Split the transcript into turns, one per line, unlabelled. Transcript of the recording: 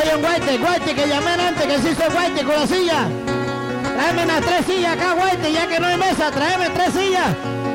Oye, un guaite, que llamen antes, que se hizo guaite con la silla. Tráeme las 3 sillas acá, guaite, ya que no hay mesa, tráeme 3 sillas.